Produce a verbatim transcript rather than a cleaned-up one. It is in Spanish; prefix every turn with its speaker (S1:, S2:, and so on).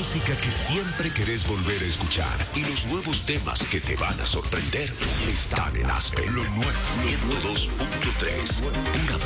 S1: música que siempre querés volver a escuchar y los nuevos temas que te van a sorprender están en Aspen. Lo nuevo ciento dos punto tres, pura